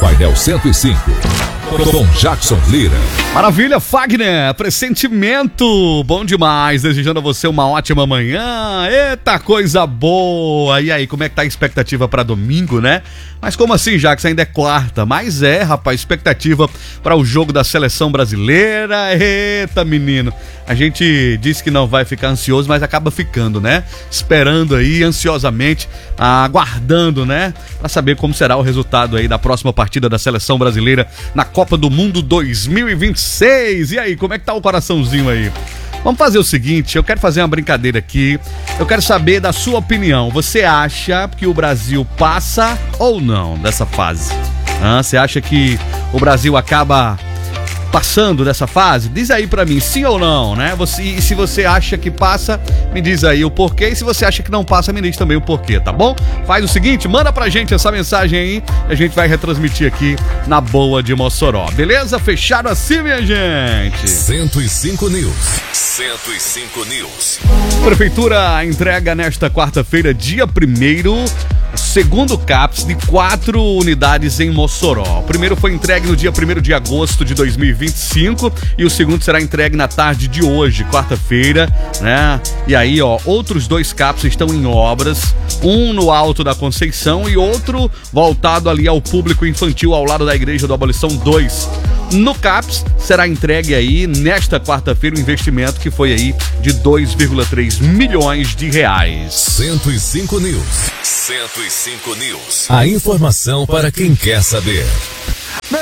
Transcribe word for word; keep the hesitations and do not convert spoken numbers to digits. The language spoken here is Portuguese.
Painel cento e cinco, com Jackson Lira. Maravilha, Fagner, pressentimento, bom demais, desejando a você uma ótima manhã, eita coisa boa. E aí, como é que tá a expectativa para domingo, né? Mas como assim, Jackson, ainda é quarta? Mas é, rapaz, expectativa para o jogo da seleção brasileira, eita menino, a gente disse que não vai ficar ansioso, mas acaba ficando, né? Esperando aí, ansiosamente, aguardando, né? Para saber como será o resultado aí da próxima partida da seleção brasileira na Copa do Mundo dois mil e vinte e seis. E aí, como é que tá o coraçãozinho aí? Vamos fazer o seguinte, eu quero fazer uma brincadeira aqui, eu quero saber da sua opinião. Você acha que o Brasil passa ou não dessa fase? Ah, você acha que o Brasil acaba passando dessa fase? Diz aí pra mim, sim ou não, né? Você, e se você acha que passa, me diz aí o porquê. E se você acha que não passa, me diz também o porquê, tá bom? Faz o seguinte, manda pra gente essa mensagem aí, a gente vai retransmitir aqui na Boa de Mossoró. Beleza? Fechado assim, minha gente. cento e cinco News. cento e cinco News. Prefeitura entrega nesta quarta-feira, dia primeiro, segundo CAPS de quatro unidades em Mossoró. O primeiro foi entregue no dia primeiro de agosto de dois mil e vinte e cinco e o segundo será entregue na tarde de hoje, quarta-feira, né? E aí, ó, outros dois CAPS estão em obras, um no Alto da Conceição e outro voltado ali ao público infantil ao lado da Igreja da Abolição dois. No CAPS será entregue aí nesta quarta-feira um investimento que foi aí de dois vírgula três milhões de reais. cento e cinco News. cento e cinco News. A informação para quem quer saber.